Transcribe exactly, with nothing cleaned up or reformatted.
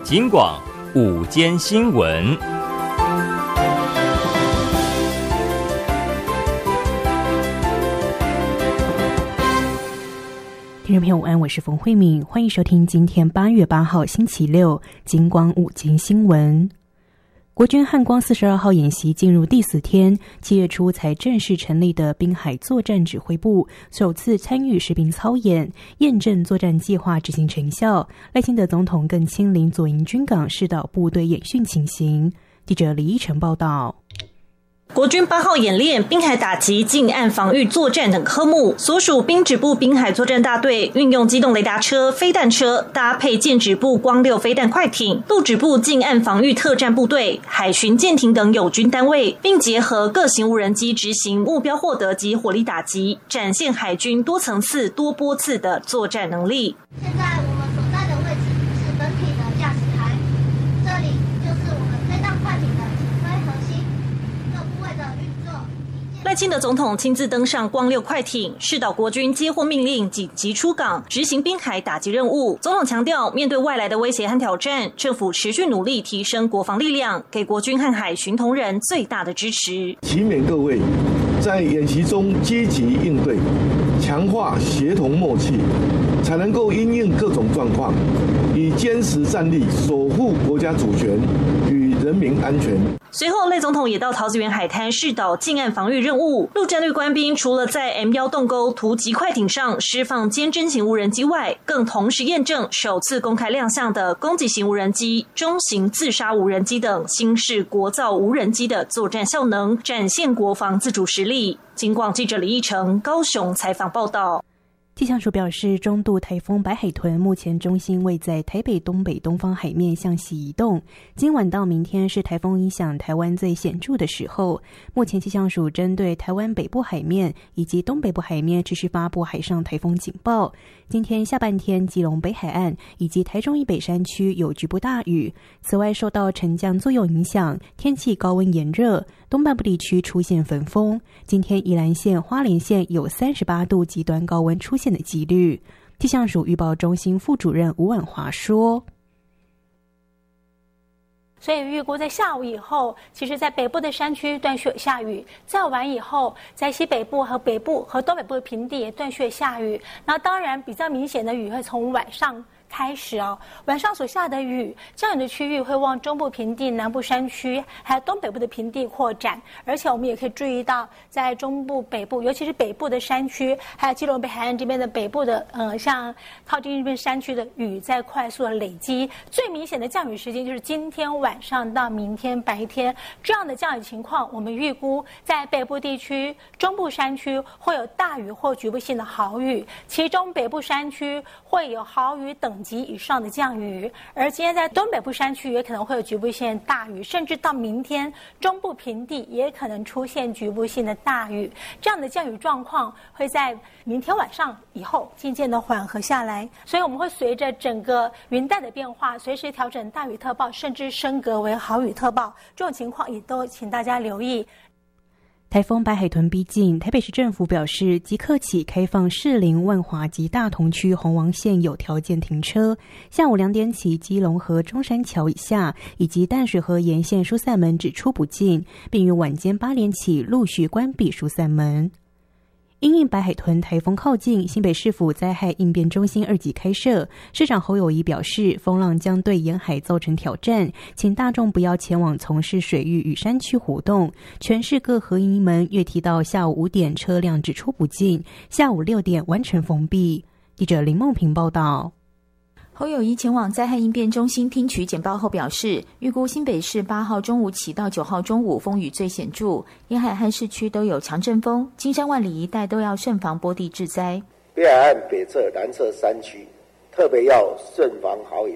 警广午间新闻。 听众朋友午安，我是冯慧敏，欢迎收听今天八月八号星期六警广午间新闻。国军汉光四十二号演习进入第四天，七月初才正式成立的滨海作战指挥部首次参与实兵操演，验证作战计划执行成效。赖清德总统更亲临左营军港视导部队演训情形。记者李依晨报道。 国军八号演练滨海打击、近岸防御作战等科目，所属滨指部滨海作战大队运用机动雷达车、飞弹车，搭配舰指部光六飞弹快艇、陆指部近岸防御特战部队、海巡舰艇等友军单位，并结合各型无人机执行目标获得及火力打击，展现海军多层次、多波次的作战能力。 现在我们所在的位置是本体的驾驶台，这里就是我们飞弹快艇的指挥核心。 赖清德总统亲自登上光六快艇，视导国军接获命令紧急出港执行滨海打击任务。总统强调，面对外来的威胁和挑战，政府持续努力提升国防力量，给国军和海巡同仁最大的支持。 祈勉各位在演习中积极应对，强化协同默契，才能够因应各种状况，以坚实战力守护国家主权与人民安全。 随后，赖总统也到桃子园海滩视导近岸防御任务。陆战队官兵除了在 M 一 洞沟突击快艇上释放坚侦型无人机外，更同时验证首次公开亮相的攻击型无人机、中型自杀无人机等新式国造无人机的作战效能，展现国防自主实力。警广记者李义成高雄采访报道。 气象署表示，中度台风白海豚目前中心位在台北东北东方海面向西移动，今晚到明天是台风影响台湾最显著的时候。目前气象署针对台湾北部海面以及东北部海面持续发布海上台风警报。今天下半天，基隆北海岸以及台中以北山区有局部大雨。此外，受到沉降作用影响，天气高温炎热，东半部地区出现焚风。今天宜兰县、花莲县有三十八度极端高温出现的几率。气象署预报中心副主任吴婉华说， 所以预估在下午以后，其实在北部的山区断续下雨，再晚以后在西北部和北部和东北部的平地也断续下雨。那当然比较明显的雨会从晚上开始哦，晚上所下的雨，降雨的区域会往中部平地、南部山区，还有东北部的平地扩展。而且我们也可以注意到，在中部、北部，尤其是北部的山区，还有基隆北海岸这边的北部的，呃，像靠近这边山区的雨在快速的累积。最明显的降雨时间就是今天晚上到明天白天，这样的降雨情况，我们预估在北部地区、中部山区会有大雨或局部性的豪雨，其中北部山区会有豪雨等级以上的降雨，而今天在东北部山区也可能会有局部性大雨，甚至到明天中部平地也可能出现局部性的大雨。这样的降雨状况会在明天晚上以后渐渐的缓和下来，所以我们会随着整个云带的变化，随时调整大雨特报，甚至升格为豪雨特报。这种情况也都请大家留意。 台风白海豚逼近，台北市政府表示，即刻起开放士林、万华及大同区红王线有条件停车。下午两点起，基隆河中山桥以下以及淡水河沿线疏散门只出不进，并于晚间八点起陆续关闭疏散门。因应白海豚台风靠近，新北市府灾害应变中心二级开设。市长侯友宜表示，风浪将对沿海造成挑战，请大众不要前往从事水域与山区活动。全市各河营门约提到下午五点车辆只出不进，下午六点完全封闭。记者林梦平报道。 侯友宜前往灾害应变中心听取简报后表示，预估新北市八号中午起到九号中午风雨最显著，沿海和市区都有强阵风，金山万里一带都要慎防波地致灾。 北海岸北侧、南侧山区特别要慎防豪雨